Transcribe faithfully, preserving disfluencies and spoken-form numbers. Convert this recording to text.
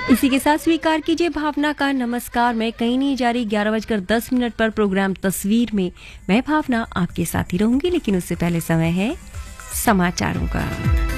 इसी के साथ स्वीकार कीजिए भावना का नमस्कार। मैं कहीं नहीं जा रही। ग्यारह बजकर दस मिनट पर प्रोग्राम तस्वीर में मैं भावना आपके साथ ही रहूंगी, लेकिन उससे पहले समय है समाचारों का।